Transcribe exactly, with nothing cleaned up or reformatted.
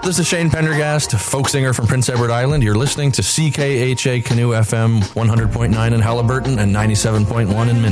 This is Shane Pendergast, folk singer from Prince Edward Island. You're listening to C K H A Canoe F M one hundred point nine in Halliburton and ninety-seven point one in Minnesota.